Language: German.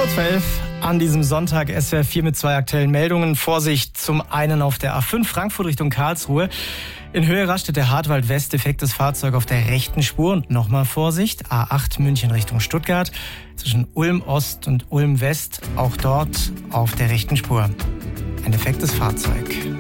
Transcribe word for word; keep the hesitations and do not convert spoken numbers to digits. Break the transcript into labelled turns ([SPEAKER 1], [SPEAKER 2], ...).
[SPEAKER 1] Kurz vor elf an diesem Sonntag S W R vier mit zwei aktuellen Meldungen. Vorsicht zum einen auf der A fünf Frankfurt Richtung Karlsruhe. In Höhe Raststätte Hartwald West defektes Fahrzeug auf der rechten Spur. Und nochmal Vorsicht, A acht München Richtung Stuttgart. Zwischen Ulm Ost und Ulm West, auch dort auf der rechten Spur ein defektes Fahrzeug.